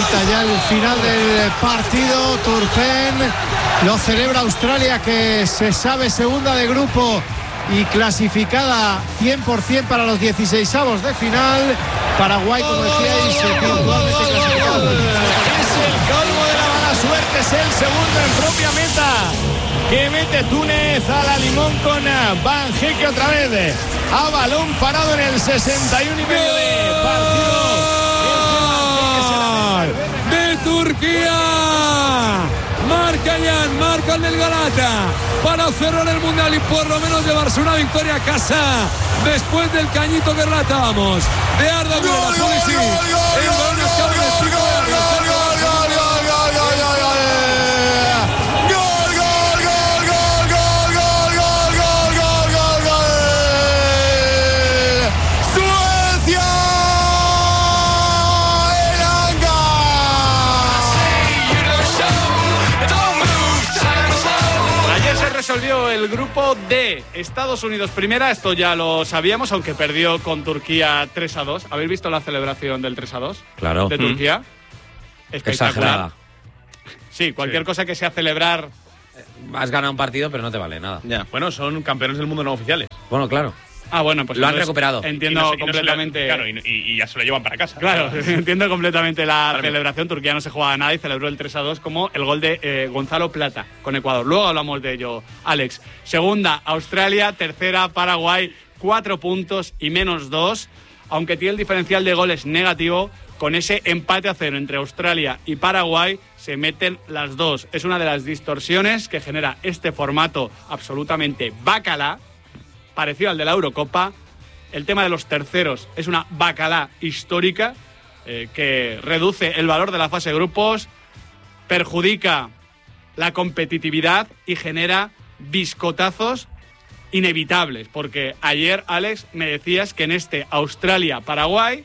Pita ya el final del partido. Turpin lo celebra Australia, que se sabe segunda de grupo y clasificada 100% para los 16avos de final. Paraguay, como decíais, virtualmente clasificado. Es el colmo de la mala suerte, es el segundo en propia meta que mete Túnez a la limón con Van Heeke otra vez a balón parado en el 61 y medio de partido de Turquía. Marca Jan, marca el del Galata para cerrar el Mundial y por lo menos llevarse una victoria a casa después del cañito que relatábamos de Arda resolvió el grupo D. Estados Unidos primera, esto ya lo sabíamos, aunque perdió con Turquía 3-2. ¿Habéis visto la celebración del 3-2? Claro. De Turquía. Espectacular. Exagerada. Sí, cualquier cosa que sea celebrar. Has ganado un partido, pero no te vale nada. Ya. Bueno, son campeones del mundo no oficiales. Bueno, claro. Ah, bueno, pues lo han recuperado. Entiendo completamente. Claro, y ya se lo llevan para casa. Claro, entiendo completamente la celebración. Turquía no se jugaba nada y celebró el 3-2 como el gol de Gonzalo Plata con Ecuador. Luego hablamos de ello, Alex. Segunda, Australia. Tercera, Paraguay. 4 puntos y -2. Aunque tiene el diferencial de goles negativo, con ese empate a 0 entre Australia y Paraguay se meten las dos. Es una de las distorsiones que genera este formato absolutamente bacalá, parecido al de la Eurocopa. El tema de los terceros es una bacalá histórica que reduce el valor de la fase de grupos, perjudica la competitividad y genera biscotazos inevitables. Porque ayer, Alex, me decías que en este Australia-Paraguay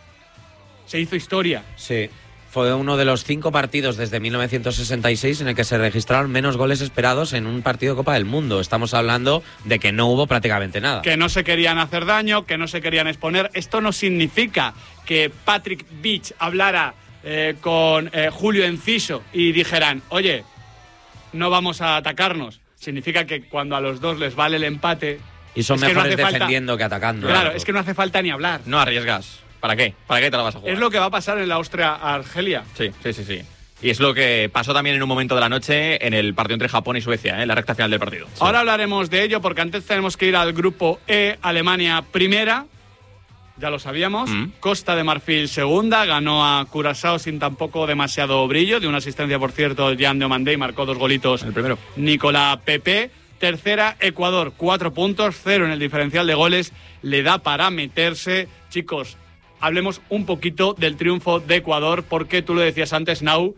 se hizo historia. Sí. Fue uno de los 5 partidos desde 1966 en el que se registraron menos goles esperados en un partido de Copa del Mundo. Estamos hablando de que no hubo prácticamente nada. Que no se querían hacer daño, que no se querían exponer. Esto no significa que Patrick Beach hablara con Julio Enciso y dijeran, oye, no vamos a atacarnos. Significa que cuando a los dos les vale el empate... Y son mejores defendiendo que atacando. Claro, es que no hace falta ni hablar. No arriesgas. ¿Para qué? ¿Para qué te la vas a jugar? Es lo que va a pasar en la Austria-Argelia. Sí. Y es lo que pasó también en un momento de la noche en el partido entre Japón y Suecia, en la recta final del partido. Sí. Ahora hablaremos de ello porque antes tenemos que ir al grupo E, Alemania primera. Ya lo sabíamos. Costa de Marfil segunda. Ganó a Curazao sin tampoco demasiado brillo. De una asistencia, por cierto, Jan de Omandé, y marcó 2 golitos. El primero. Nicolás Pepe. Tercera, Ecuador. 4 puntos, 0 en el diferencial de goles. Le da para meterse. Chicos, hablemos un poquito del triunfo de Ecuador, porque tú lo decías antes, Nau,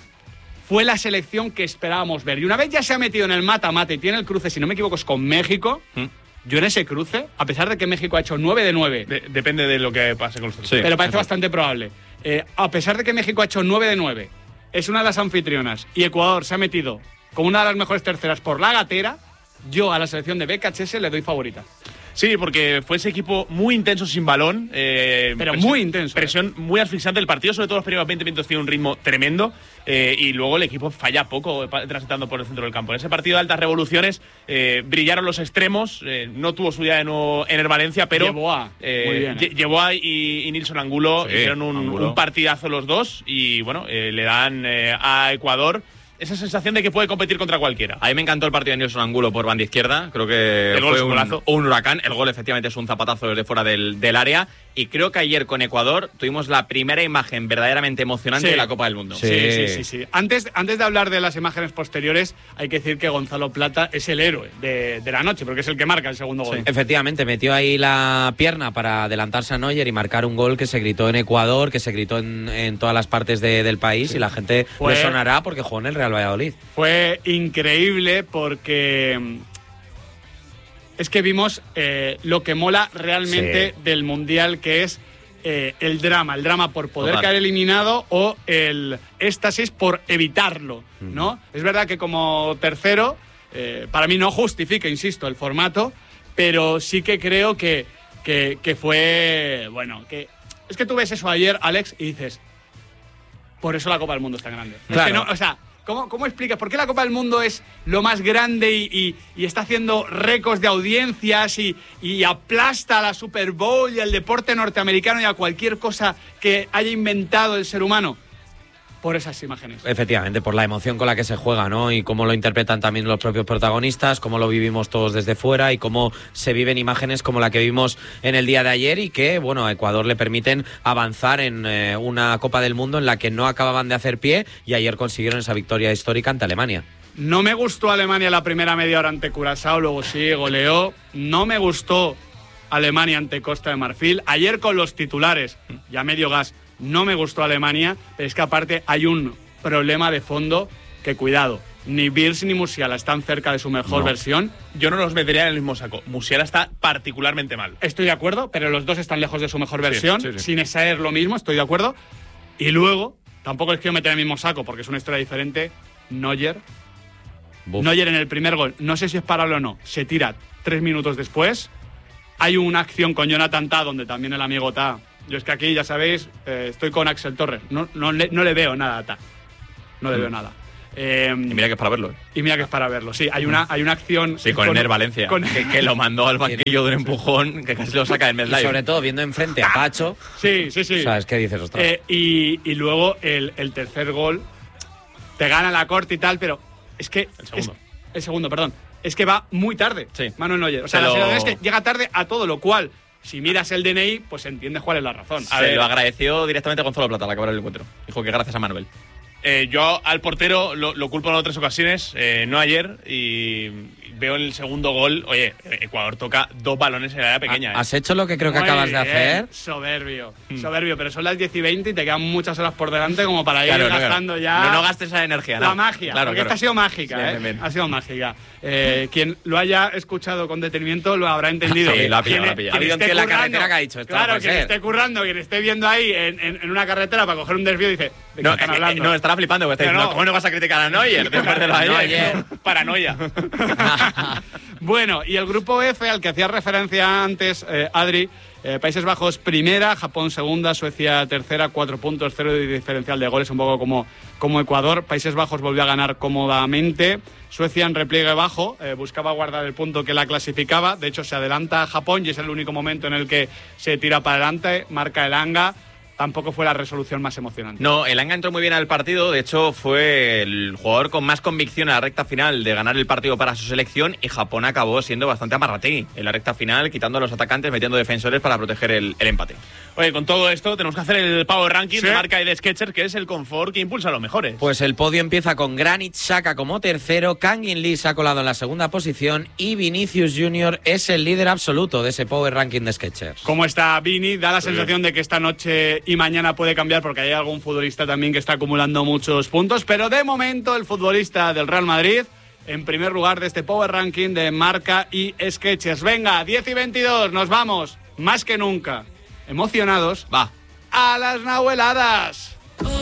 fue la selección que esperábamos ver. Y una vez ya se ha metido en el mata-mata y tiene el cruce, si no me equivoco, es con México. Yo en ese cruce, a pesar de que México ha hecho 9 de 9... Depende de lo que pase con los otros. Sí, pero parece bastante probable. A pesar de que México ha hecho 9 de 9, es una de las anfitrionas, y Ecuador se ha metido como una de las mejores terceras por la gatera, yo a la selección de BKHS le doy favorita. Sí, porque fue ese equipo muy intenso sin balón. Pero muy intenso. Presión muy asfixiante del partido, sobre todo los primeros 20 minutos tiene un ritmo tremendo. Y luego el equipo falla poco transitando por el centro del campo. En ese partido de altas revoluciones brillaron los extremos. No tuvo su día de nuevo en el Valencia, pero Yeboah y Nilson Angulo hicieron un partidazo los dos. Y bueno, le dan a Ecuador esa sensación de que puede competir contra cualquiera. A mí me encantó el partido de Nilson Angulo por banda izquierda. Creo que fue un huracán. El gol efectivamente es un zapatazo desde fuera del área. Y creo que ayer con Ecuador tuvimos la primera imagen verdaderamente emocionante de la Copa del Mundo. Sí. Antes de hablar de las imágenes posteriores, hay que decir que Gonzalo Plata es el héroe de la noche, porque es el que marca el segundo gol. Efectivamente, metió ahí la pierna para adelantarse a Neuer y marcar un gol que se gritó en Ecuador, que se gritó en todas las partes del país, y la gente le sonará porque jugó en el Real Valladolid. Fue increíble porque... es que vimos lo que mola realmente del Mundial, que es el drama por poder caer eliminado o el éxtasis por evitarlo, ¿no? Es verdad que como tercero, para mí no justifica, insisto, el formato, pero sí que creo que fue, bueno, que es que tú ves eso ayer, Alex, y dices, Por eso la Copa del Mundo es tan grande. Claro. Es que no, o sea, ¿cómo explicas? ¿Por qué la Copa del Mundo es lo más grande y está haciendo récords de audiencias y aplasta a la Super Bowl y al deporte norteamericano y a cualquier cosa que haya inventado el ser humano? Por esas imágenes. Efectivamente, por la emoción con la que se juega, ¿no? Y cómo lo interpretan también los propios protagonistas, cómo lo vivimos todos desde fuera y cómo se viven imágenes como la que vimos en el día de ayer y que, bueno, a Ecuador le permiten avanzar en una Copa del Mundo en la que no acababan de hacer pie y ayer consiguieron esa victoria histórica ante Alemania. No me gustó Alemania la primera media hora ante Curazao, luego sí, goleó. No me gustó Alemania ante Costa de Marfil. Ayer con los titulares, ya medio gas, no me gustó Alemania, pero es que aparte hay un problema de fondo que, cuidado, ni Wirtz ni Musiala están cerca de su mejor versión. Yo no los metería en el mismo saco. Musiala está particularmente mal. Estoy de acuerdo, pero los dos están lejos de su mejor versión. Sí. Sin ser lo mismo, estoy de acuerdo. Y luego, tampoco les quiero meter en el mismo saco porque es una historia diferente. Neuer en el primer gol, no sé si es parable o no, se tira 3 minutos después. Hay una acción con Jonathan Tah, donde también el amigo Tah. Yo es que aquí, ya sabéis, estoy con Axel Torres. No le veo nada a Tah. No le veo nada. Y mira que es para verlo. Y mira que es para verlo, sí. Hay una acción... Sí, con Ener Valencia, que lo mandó al banquillo de un empujón que casi lo saca del MetLife. Y sobre todo viendo enfrente a Pacho. Sí. ¿Sabes qué dices, ostras? Y luego el tercer gol te gana la corte y tal, pero es que... El segundo, perdón. Es que va muy tarde, Manuel Neuer. O sea, la sensación es que llega tarde a todo, lo cual... Si miras el DNI, pues entiendes cuál es la razón. Lo agradeció directamente a Gonzalo Plata al acabar el encuentro. Dijo que gracias a Manuel. Yo al portero lo culpo en otras ocasiones, no ayer, y veo en el segundo gol, oye, Ecuador toca 2 balones en el área pequeña. ¿Has hecho lo que creo que acabas de hacer? Soberbio, pero son las 10:20 y te quedan muchas horas por delante como para ir gastando ya... No gastes esa energía, La magia, porque esta ha sido mágica, ha sido mágica. Quien lo haya escuchado con detenimiento lo habrá entendido. Sí, lo ha pillado. Ha habido en la carretera que ha dicho esto. Claro, quien esté currando, quien esté viendo ahí en una carretera para coger un desvío dice... ¿De qué están hablando? No, estará flipando. ¿Cómo no vas a criticar a Neuer después de lo de ayer? Paranoia. Bueno, y el grupo F, al que hacía referencia antes Adri, Países Bajos primera, Japón segunda, Suecia tercera, 4 puntos, 0 de diferencial de goles, un poco como Ecuador. Países Bajos volvió a ganar cómodamente. Suecia en repliegue bajo, buscaba guardar el punto que la clasificaba. De hecho, se adelanta a Japón y es el único momento en el que se tira para adelante, marca el Anga. Tampoco fue la resolución más emocionante. No, el Anga entró muy bien al partido. De hecho, fue el jugador con más convicción en la recta final de ganar el partido para su selección, y Japón acabó siendo bastante amarrategui en la recta final, quitando a los atacantes, metiendo defensores para proteger el empate. Oye, con todo esto tenemos que hacer el Power Ranking de Marca y de Skechers, que es el confort que impulsa a los mejores. Pues el podio empieza con Granit Xhaka como tercero, Kangin Lee se ha colado en la segunda posición y Vinicius Junior es el líder absoluto de ese Power Ranking de Skechers. ¿Cómo está Vini? Da la sensación de que esta noche y mañana puede cambiar, porque hay algún futbolista también que está acumulando muchos puntos, pero de momento el futbolista del Real Madrid en primer lugar de este Power Ranking de Marca y Skechers. Venga, 10:22, nos vamos más que nunca emocionados a las nahueladas.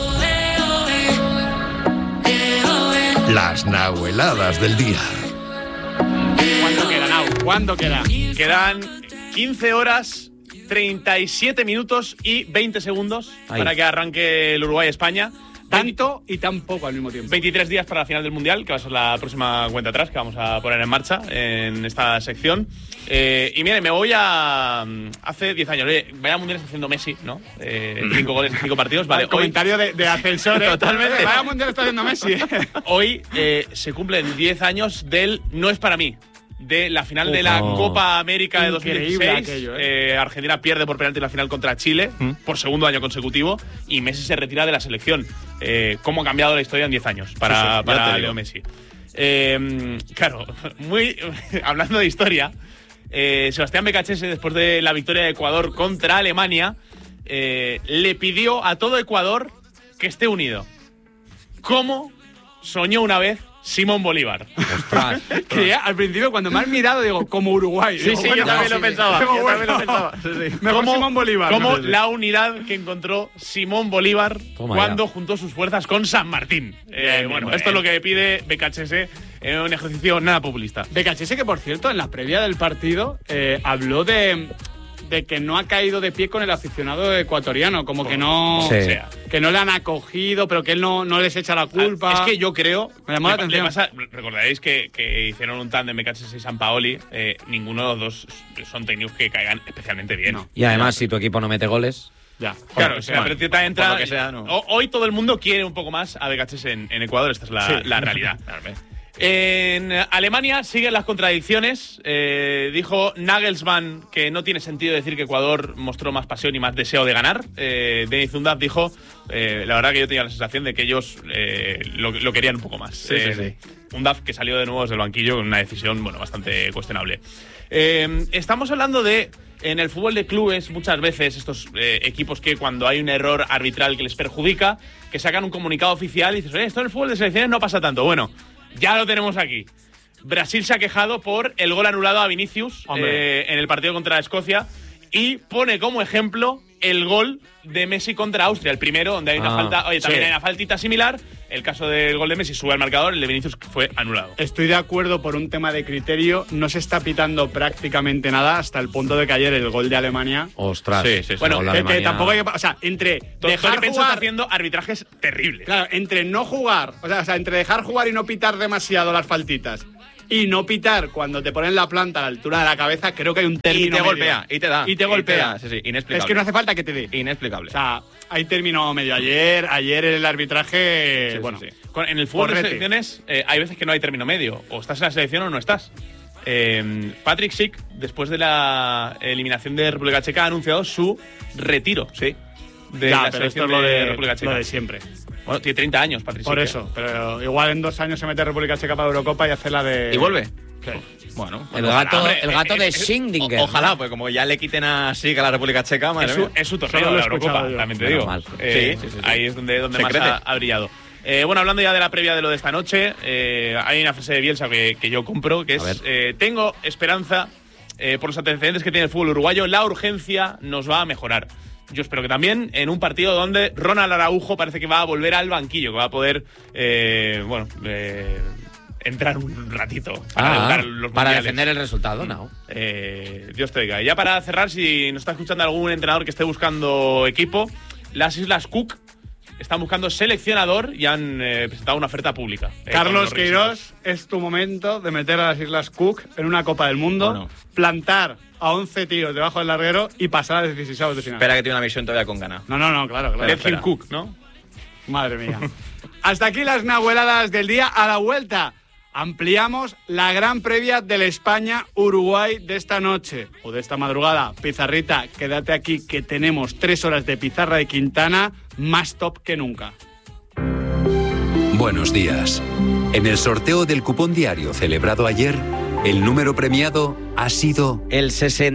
Las nahueladas del día. ¿Cuánto queda, Nau? ¿Cuánto queda? Quedan 15 horas 37 minutos y 20 segundos para que arranque el Uruguay-España. Tanto y tan poco al mismo tiempo. 23 días para la final del Mundial, que va a ser la próxima cuenta atrás que vamos a poner en marcha en esta sección. Y mire, me voy a hace 10 años. Vaya Mundial está haciendo Messi, ¿no? 5 goles en 5 partidos. Vale, comentario de ascensor. Totalmente. Vaya Mundial está haciendo Messi. Hoy se cumplen 10 años del No es para mí, de la final de la Copa América de 2016. Aquello, Argentina pierde por penalti la final contra Chile por segundo año consecutivo y Messi se retira de la selección. ¿Cómo ha cambiado la historia en 10 años para Leo Messi? Claro, hablando de historia, Sebastián Becachese, después de la victoria de Ecuador contra Alemania, le pidió a todo Ecuador que esté unido. ¿Cómo soñó una vez Simón Bolívar? Ostras. Que al principio, cuando me has mirado, digo, como Uruguay. Sí, yo también lo pensaba. Mejor Simón Bolívar. Como la unidad que encontró Simón Bolívar cuando juntó sus fuerzas con San Martín. Esto es lo que pide Becachese en un ejercicio nada populista. Becachese, que por cierto, en la previa del partido habló de que no ha caído de pie con el aficionado ecuatoriano, como que no... Sí. que no le han acogido, pero que él no les echa la culpa. Es que yo creo. Me llamó la atención. Recordaréis que hicieron un tándem de Becachese y Sampaoli. Ninguno de los dos son técnicos que caigan especialmente bien. No. Y además, si tu equipo no mete goles. Ya. Claro, pero entra. Hoy todo el mundo quiere un poco más a Becachese en Ecuador. Esta es la realidad. En Alemania siguen las contradicciones. Dijo Nagelsmann que no tiene sentido decir que Ecuador mostró más pasión y más deseo de ganar. Denis Undav dijo, la verdad que yo tenía la sensación de que ellos lo querían un poco más. Sí. Undav que salió de nuevo desde el banquillo con una decisión bastante cuestionable. Estamos hablando de, en el fútbol de clubes, muchas veces estos equipos que cuando hay un error arbitral que les perjudica, que sacan un comunicado oficial y dices, esto en el fútbol de selecciones no pasa tanto. Bueno, ya lo tenemos aquí. Brasil se ha quejado por el gol anulado a Vinicius en el partido contra Escocia y pone como ejemplo el gol de Messi contra Austria, el primero, donde hay una falta. Oye, también hay una faltita similar. El caso del gol de Messi sube al marcador, el de Vinicius fue anulado. Estoy de acuerdo por un tema de criterio. No se está pitando prácticamente nada hasta el punto de que ayer el gol de Alemania. Ostras. Sí. Bueno, que tampoco hay que. O sea, entre dejar jugar. Está haciendo arbitrajes terribles. Claro, entre no jugar. O sea, entre dejar jugar y no pitar demasiado las faltitas. Y no pitar cuando te ponen la planta a la altura de la cabeza, creo que hay un término. Y te golpea, y te da. Y te golpea. Sí, inexplicable. Es que no hace falta que te dé. Inexplicable. O sea, hay término medio. Ayer el arbitraje. Sí. En el fútbol de selecciones hay veces que no hay término medio. O estás en la selección o no estás. Patrick Schick, después de la eliminación de República Checa, ha anunciado su retiro. Sí. De la selección de República Checa. Lo de siempre. Bueno, tiene 30 años, Patrick Schick. Por eso, pero igual en 2 años se mete a República Checa para Eurocopa y hace la de. ¿Y vuelve? Sí. Bueno, el gato de Schindinger. Ojalá, pues como ya le quiten a Schick a la República Checa, es su torneo de la Eurocopa, también te digo. Sí. Ahí es donde más ha brillado. Bueno, hablando ya de la previa de lo de esta noche, hay una frase de Bielsa que yo compro, que es: tengo esperanza por los antecedentes que tiene el fútbol uruguayo, la urgencia nos va a mejorar. Yo espero que también en un partido donde Ronald Araujo parece que va a volver al banquillo, que va a poder, entrar un ratito para defender el resultado, ¿no? Dios te oiga. Y ya para cerrar, si nos está escuchando algún entrenador que esté buscando equipo, las Islas Cook están buscando seleccionador y han presentado una oferta pública. Carlos Queiroz, es tu momento de meter a las Islas Cook en una Copa del Mundo, plantar a 11 tiros debajo del larguero y pasar a 16avos de final. Espera que tiene una misión todavía con ganas. No, claro. Tim Cook, ¿no? Madre mía. Hasta aquí las nahueladas del día. A la vuelta ampliamos la gran previa del España-Uruguay de esta noche o de esta madrugada. Pizarrita, quédate aquí que tenemos 3 horas de pizarra de Quintana más top que nunca. Buenos días. En el sorteo del cupón diario celebrado ayer, el número premiado ha sido el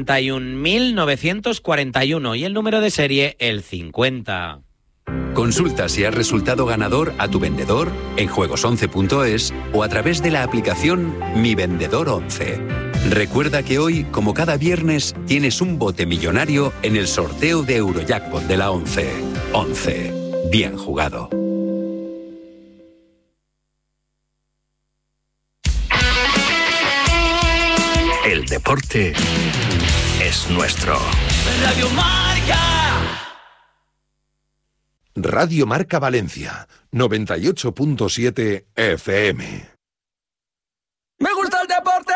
61.941 y el número de serie el 50. Consulta si has resultado ganador a tu vendedor en juegos11.es o a través de la aplicación Mi Vendedor 11. Recuerda que hoy, como cada viernes, tienes un bote millonario en el sorteo de Eurojackpot de la 11. 11. Bien jugado. El deporte es nuestro. Radio Marca. Radio Marca Valencia, 98.7 FM. ¡Me gusta el deporte!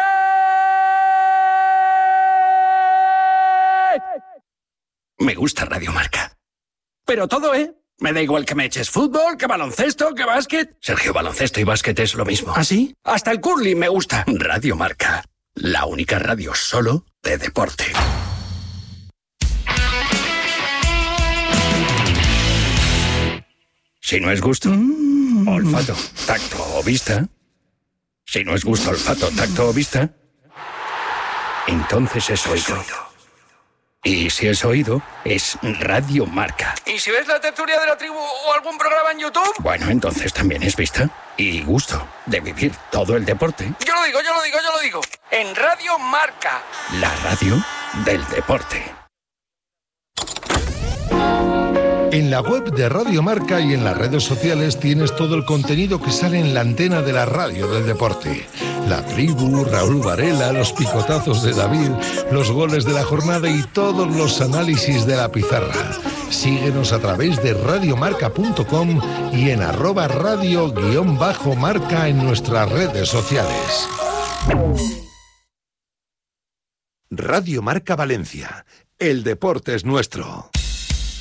Me gusta Radio Marca. Pero todo, ¿eh? Me da igual que me eches fútbol, que baloncesto, que básquet. Sergio, baloncesto y básquet es lo mismo. ¿Ah, sí? Hasta el curling me gusta. Radio Marca, la única radio solo de deporte. Si no es gusto, olfato, tacto o vista. Si no es gusto, olfato, tacto o vista, entonces es oído. Y si es oído, es Radio Marca. ¿Y si ves la tertulia de la tribu o algún programa en YouTube? Bueno, entonces también es vista y gusto de vivir todo el deporte. Yo lo digo. En Radio Marca. La radio del deporte. En la web de Radio Marca y en las redes sociales tienes todo el contenido que sale en la antena de la radio del deporte. La tribu, Raúl Varela, los picotazos de David, los goles de la jornada y todos los análisis de la pizarra. Síguenos a través de radiomarca.com y en @radio_marca en nuestras redes sociales. Radio Marca Valencia. El deporte es nuestro.